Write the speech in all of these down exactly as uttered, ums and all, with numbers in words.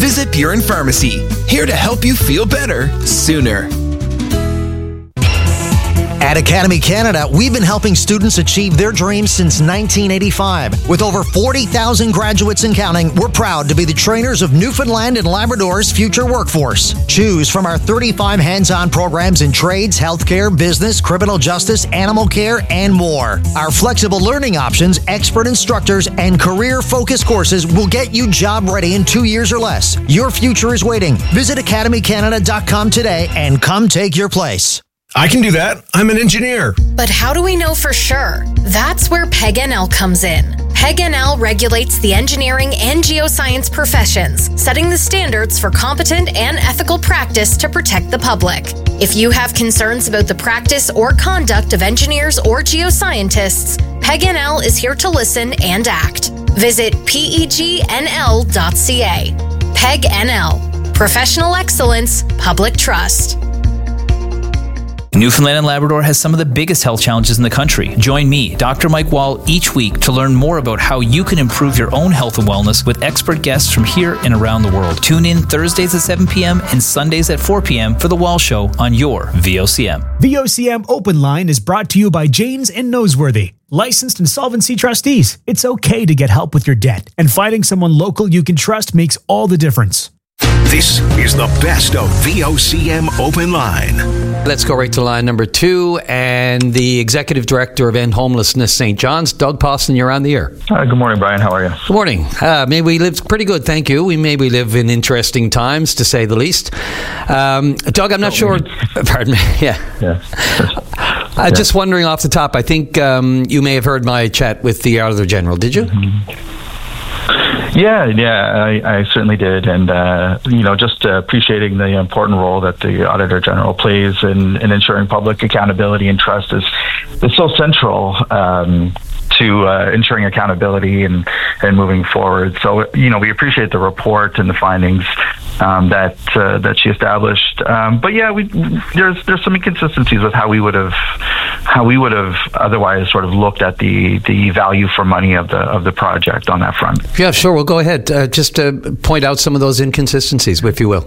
Visit Buren Pharmacy, here to help you feel better sooner. At Academy Canada, we've been helping students achieve their dreams since nineteen eighty-five. With over forty thousand graduates and counting, we're proud to be the trainers of Newfoundland and Labrador's future workforce. Choose from our thirty-five hands-on programs in trades, healthcare, business, criminal justice, animal care, and more. Our flexible learning options, expert instructors, and career-focused courses will get you job ready in two years or less. Your future is waiting. Visit academy canada dot com today and come take your place. I can do that. I'm an engineer. But how do we know for sure? That's where P E G N L comes in. P E G N L regulates the engineering and geoscience professions, setting the standards for competent and ethical practice to protect the public. If you have concerns about the practice or conduct of engineers or geoscientists, P E G N L is here to listen and act. Visit P E G N L dot C A. P E G N L. Professional excellence, public trust. Newfoundland and Labrador has some of the biggest health challenges in the country. Join me, Doctor Mike Wall, each week to learn more about how you can improve your own health and wellness with expert guests from here and around the world. Tune in Thursdays at seven p.m. and Sundays at four p.m. for The Wall Show on your V O C M. V O C M Open Line is brought to you by Janes and Noseworthy. Licensed insolvency trustees. It's okay to get help with your debt, and finding someone local you can trust makes all the difference. This is the best of V O C M Open Line. Let's go right to line number two, and the Executive Director of End Homelessness Saint John's, Doug Poston, you're on the air. Uh, good morning, Brian. How are you? Good morning. Uh, may we live pretty good, thank you. We may we live in interesting times, to say the least. Um, Doug, I'm not oh, sure... Pardon me. Yeah. Yeah. I'm uh, yeah. just wondering off the top, I think um, you may have heard my chat with the Auditor General, did you? Mm-hmm. Yeah, yeah, I, I certainly did, and uh, you know, just uh, appreciating the important role that the Auditor General plays in, in ensuring public accountability and trust is is so central um, to uh, ensuring accountability and and moving forward. So, you know, we appreciate the report and the findings um, that uh, that she established. Um, but yeah, we there's there's some inconsistencies with how we would have how we would have otherwise sort of looked at the the value for money of the of the project on that front. Yeah, sure. Well, go ahead. Uh, just uh, point out some of those inconsistencies, if you will.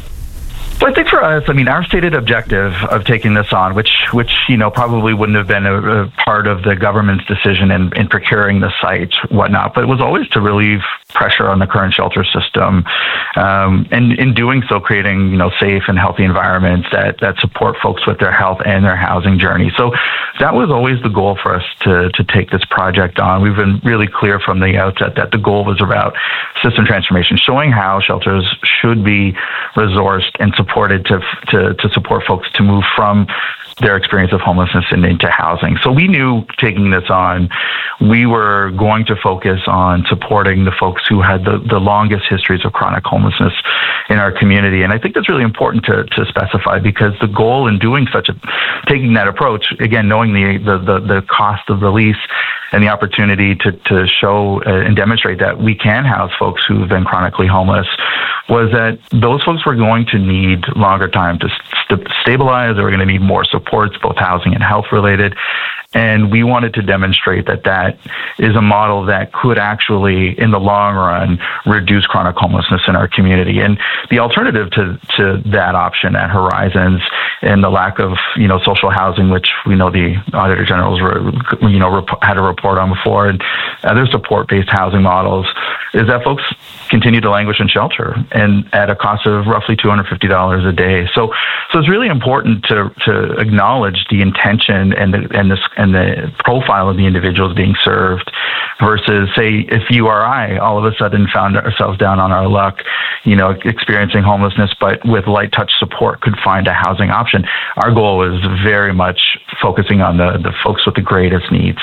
Well, I think for us, I mean, our stated objective of taking this on, which, which you know, probably wouldn't have been a, a part of the government's decision in, in procuring the site, whatnot, but it was always to relieve pressure on the current shelter system, um, and in doing so, creating, you know, safe and healthy environments that, that support folks with their health and their housing journey. So that was always the goal for us to, to take this project on. We've been really clear from the outset that the goal was about system transformation, showing how shelters should be resourced and supported to, to, to support folks to move from their experience of homelessness and into housing. So we knew taking this on, we were going to focus on supporting the folks who had the, the longest histories of chronic homelessness in our community. And I think that's really important to, to specify, because the goal in doing such a, taking that approach, again, knowing the, the, the, the cost of the lease and the opportunity to, to show uh, and demonstrate that we can house folks who've been chronically homeless, was that those folks were going to need longer time to st- stabilize. They were going to need more supports, both housing and health related. And we wanted to demonstrate that that is a model that could actually, in the long run, reduce chronic homelessness in our community. And the alternative to, to that option at Horizons, and the lack of, you know, social housing, which we know the Auditor General's, you know, rep- had a report on before, and other support-based housing models, is that folks continue to languish in shelter, and at a cost of roughly two hundred fifty dollars a day. So, so it's really important to to acknowledge the intention and the and this and the profile of the individuals being served, versus, say, if you or I all of a sudden found ourselves down on our luck, you know, experiencing homelessness, but with light touch support could find a housing option. Our goal is very much focusing on the the folks with the greatest needs.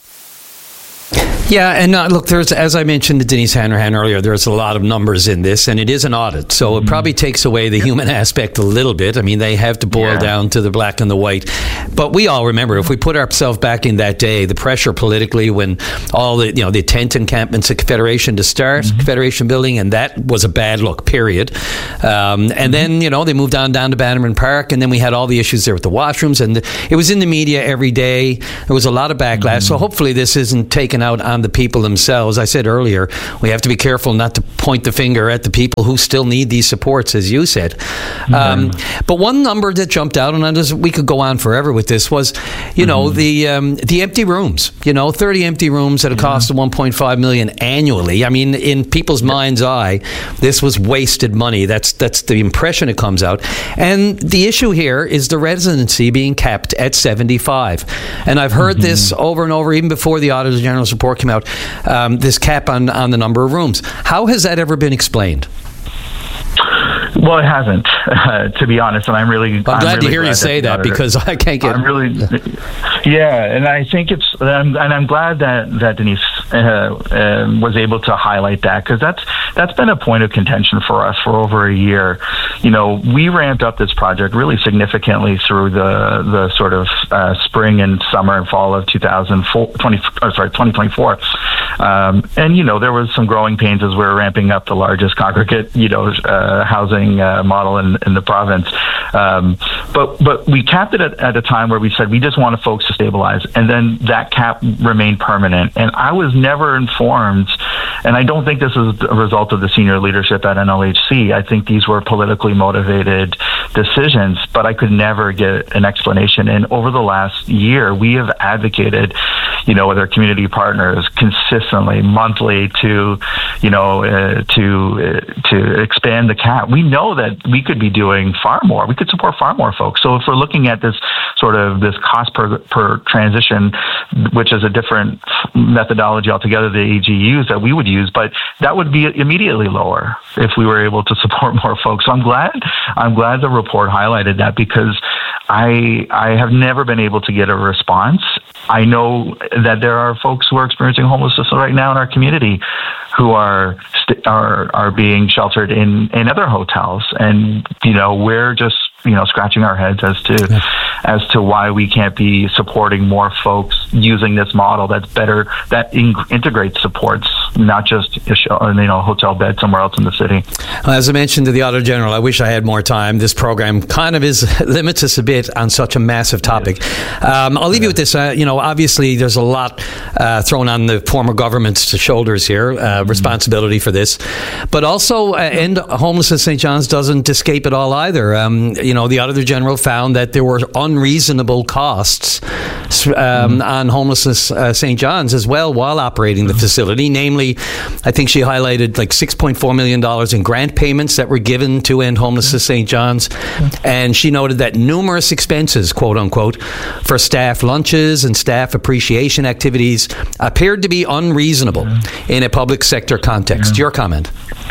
Yeah, and uh, look, there's, as I mentioned to Denise Hanrahan earlier, there's a lot of numbers in this, and it is an audit, so mm-hmm. it probably takes away the human aspect a little bit. I mean, they have to boil yeah. down to the black and the white. But we all remember, if we put ourselves back in that day, the pressure politically when all the, you know, the tent encampments at Confederation to start, mm-hmm. Confederation building, and that was a bad look, period. Um, and mm-hmm. then, you know, they moved on down to Bannerman Park, and then we had all the issues there with the washrooms, and the, it was in the media every day. There was a lot of backlash, mm-hmm. so hopefully this isn't taken taken out on the people themselves. I said earlier, we have to be careful not to point the finger at the people who still need these supports, as you said. Mm-hmm. Um, but one number that jumped out, and I just, we could go on forever with this, was, you mm-hmm. know, the um, the empty rooms. You know, thirty empty rooms at a yeah. cost of one point five million dollars annually. I mean, in people's yeah. mind's eye, this was wasted money. That's that's the impression it comes out. And the issue here is the residency being capped at seventy-five. And I've heard mm-hmm. this over and over, even before the Auditor General's report came out, um, this cap on, on the number of rooms. How has that ever been explained? Well, it hasn't, uh, to be honest, and I'm really. I'm glad I'm really to hear glad you say that, because I can't get. I'm really, yeah, and I think it's, and I'm glad that that Denise uh, uh, was able to highlight that, because that's that's been a point of contention for us for over a year. You know, we ramped up this project really significantly through the the sort of uh, spring and summer and fall of two thousand twenty, oh, sorry, twenty twenty-four, um, and you know there was some growing pains as we were ramping up the largest congregate, you know, uh, housing. Uh, model in, in the province, um, but but we capped it at, at a time where we said we just wanted folks to stabilize, and then that cap remained permanent. And I was never informed, and I don't think this is a result of the senior leadership at N L H C. I think these were politically motivated decisions, but I could never get an explanation. And over the last year, we have advocated, you know, with our community partners consistently, monthly, to, you know, uh, to uh, to expand the cap. We know that we could be doing far more. We could support far more folks. So if we're looking at this sort of this cost per per transition, which is a different methodology altogether the A G used that we would use, but that would be immediately lower if we were able to support more folks. So I'm glad I'm glad the report highlighted that, because I I have never been able to get a response. I know that there are folks who are experiencing homelessness right now in our community who are st- are are being sheltered in, in other hotels, and you know we're just you know scratching our heads as to yeah. as to why we can't be supporting more folks using this model that's better, that in- integrates supports, not just a sh- you know hotel bed somewhere else in the city. Well, as I mentioned to the Auditor General, I wish I had more time. This program kind of is limits us a bit on such a massive topic. Um, I'll leave you with this. Uh, you know, obviously there's a lot uh, thrown on the former government's shoulders here, uh, responsibility for this, but also uh, end homelessness in Saint John's doesn't escape it all either. Um, you know, the Auditor General found that there were unreasonable costs um, on homelessness uh, Saint John's as well while operating the facility. Namely, I think she highlighted like six point four million dollars in grant payments that were given to end homelessness Saint John's, and she noted that numerous expenses, quote unquote, for staff lunches and staff appreciation activities appeared to be unreasonable in a public sector context. Your comment?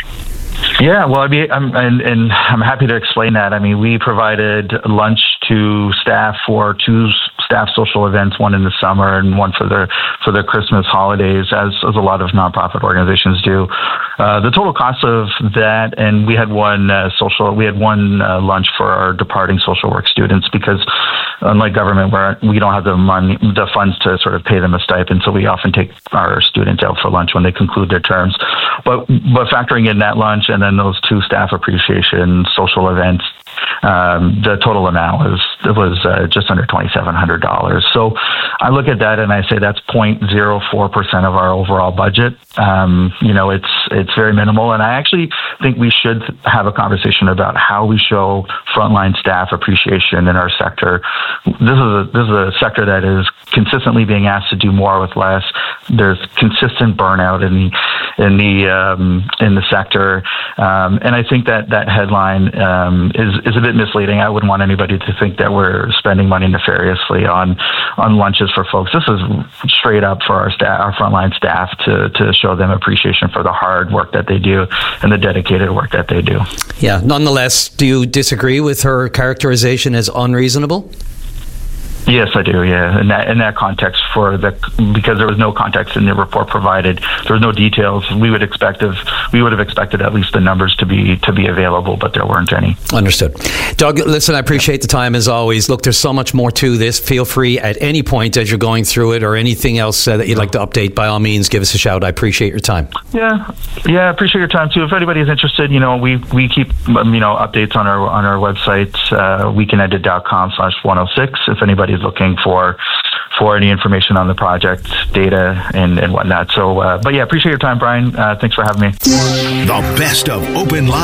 Yeah, well, I mean, I'm, and, and I'm happy to explain that. I mean, we provided lunch to staff for two staff social events, one in the summer and one for their for their Christmas holidays, as, as a lot of nonprofit organizations do. Uh, the total cost of that, and we had one uh, social, we had one uh, lunch for our departing social work students, because unlike government, where we don't have the money, the funds to sort of pay them a stipend, so we often take our students out for lunch when they conclude their terms. But but factoring in that lunch and then those two staff appreciation social events, um, the total amount was was uh, just under twenty-seven hundred dollars. So I look at that and I say that's zero point zero four percent of our overall budget. Um, you know, it's it's very minimal, and I actually think we should have a conversation about how we show frontline staff appreciation in our sector. This is a, this is a sector that is consistently being asked to do more with less. There's consistent burnout in the in the um, in the sector, um, and I think that that headline um, is is a bit misleading. I wouldn't want anybody to think that we're spending money nefariously on on lunches for folks. This is straight up for our staff, our frontline staff, to to show them appreciation for the hard work that they do and the dedicated work that they do. Yeah. Nonetheless, do you disagree with her characterization as unreasonable? Yes, I do. Yeah, in that in that context, for the because there was no context in the report provided, there was no details. We would expect of we would have expected at least the numbers to be to be available, but there weren't any. Understood. Doug, listen, I appreciate the time as always. Look, there's so much more to this. Feel free at any point as you're going through it, or anything else uh, that you'd like to update. By all means, give us a shout. I appreciate your time. Yeah, yeah, I appreciate your time too. If anybody is interested, you know, we we keep um, you know updates on our on our website, uh, weekendedit dot com slash one oh six. If anybody is looking for for any information on the project, data, and, and whatnot. So, uh, but yeah, appreciate your time, Brian. Uh, thanks for having me. The best of Open Line.